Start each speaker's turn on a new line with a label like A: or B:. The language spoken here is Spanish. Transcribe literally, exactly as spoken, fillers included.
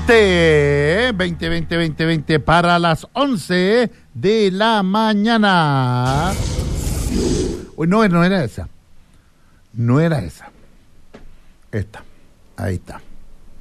A: veinte, veinte, veinte, veinte, veinte para las once de la mañana. Uy, no, no era esa. No era esa. Esta. Ahí está.